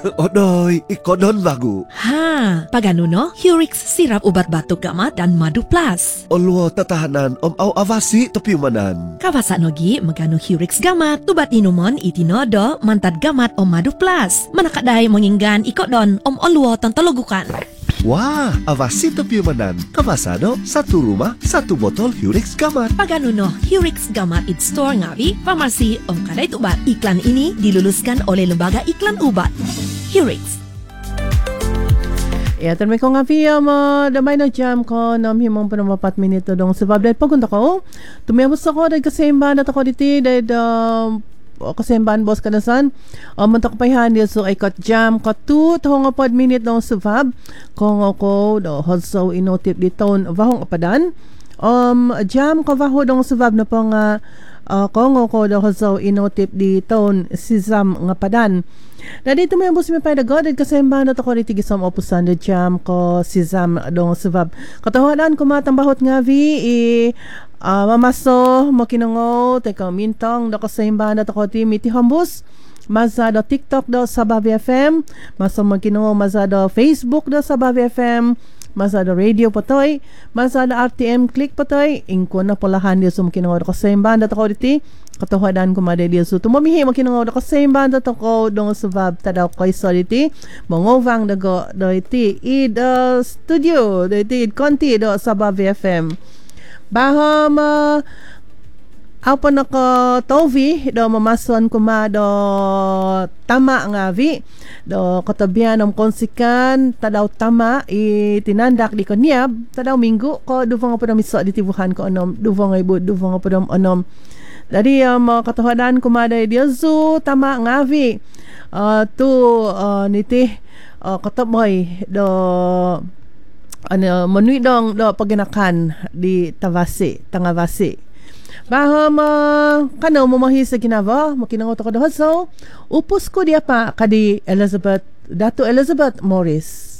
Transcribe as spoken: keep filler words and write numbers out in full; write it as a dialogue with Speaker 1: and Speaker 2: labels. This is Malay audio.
Speaker 1: Odoy, ikodon bago.
Speaker 2: Ha, pagano no? Hurix sirap ubat batuk gamat dan madu plus.
Speaker 1: Olwo tatahanan om au avasi topiumanan.
Speaker 2: Kawasa nogi magano Hurix gamat, tubat inumon itinodo mantad gamat om madu plus. Manakaday menginggan ikodon om olwo tantologukan.
Speaker 1: Wah, avasi topiumanan. Kawasano, satu rumah, satu botol Hurix gamat.
Speaker 2: Pagano no, Hurix gamat it store ngawi, farmasi om kadai tubat. Iklan ini diluluskan oleh Lembaga Iklan Ubat. Hurix.
Speaker 3: Ya, terima kasih ngawi ama damay na jam ko nam himong pa naman pat minute dong sebab dahil pagunta ko. Tumiyabos ako dahil kasemban at ako diti dahil kasemban bos kanasan. Um, Mantak payhan dia so ay kat jam kat tu tahong apad minute dong sebab kung ako do also inotip di taon vahong apadan. Um, jam ko vaho dong sebab na pang uh, kung ako do also inotip di taon sisam ngapadan. Na dito may bus mi pa dago dahil kasemban at ako diti gisam opusan de jam ko sisam dong sebab katawanan ko matambahot nga vi i uh, mamaso makinango teka mintang da kasemban at ako ti miti hambus maza do TikTok do Sabavi F M maso makinango maza do Facebook do Sabavi F M maza do radio patoy maza do R T M click patoy ingko na polahan dia sum kinango do kasemban at ako diti katawadan ko made dia so tumamihi makinango do kasemban at ako dong sebab tadaw koy soliti mongovang dago do iti id uh, studio do iti id konti do Sabavi F M baham uh, apa nako tovi do mamason kuma do tama nga vi do katabian om konsikan tadaw tama i tinandak di kaniab tadaw minggu ko duvang pa miso di tibuhan ko onom duvang ibu duvang pa dom onom dari um, katawadan kuma day dia zu tama nga vi uh, tu uh, niti uh, kataboy do ano manui dong do paginakan di Tavasi Tangavasi baham uh, kano mamahi sa ginava makinangot ako do so upos ko dia pa kadi Elizabeth Dato Elizabeth Morris